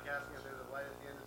casting, and there's a light at the end.